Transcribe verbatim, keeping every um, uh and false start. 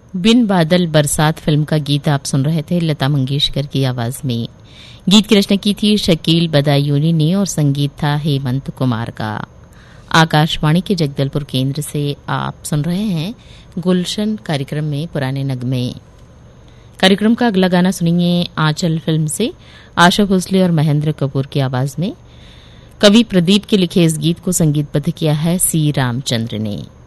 बिन बादल बरसात फिल्म का गीत आप सुन रहे थे लता मंगेशकर की आवाज में। गीत की रचना की थी शकील बदायूनी ने और संगीत था हेमंत कुमार का। आकाशवाणी के जगदलपुर केंद्र से आप सुन रहे हैं गुलशन कार्यक्रम में पुराने नगमे। कार्यक्रम का अगला गाना सुनिए आंचल फिल्म से आशा भोसले और महेंद्र कपूर की आवाज में। कवि प्रदीप के लिखे इस गीत को संगीतबद्ध किया है सी रामचंद्र ने।